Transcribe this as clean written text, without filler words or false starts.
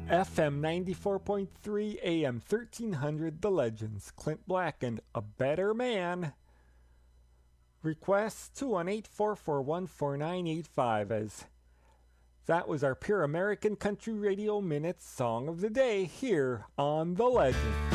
FM 94.3, AM 1300, The Legends, Clint Black and A Better Man. Requests 218-441-4985 as that was our Pure American Country Radio Minute Song of the Day here on The Legends.